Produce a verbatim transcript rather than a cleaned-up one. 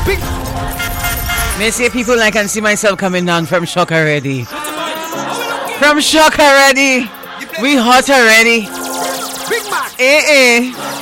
Big. May say people I can see myself coming down from shock already. From shock already. We hot already. Big Mac. Eh eh.